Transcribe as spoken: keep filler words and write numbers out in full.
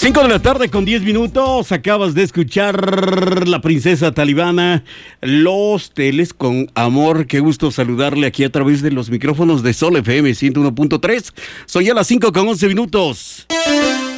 cinco de la tarde con diez minutos, acabas de escuchar La Princesa Talibana, Los Teles con Amor. Qué gusto saludarle aquí a través de los micrófonos de Sol F M ciento uno punto tres. Soy a las cinco con once minutos.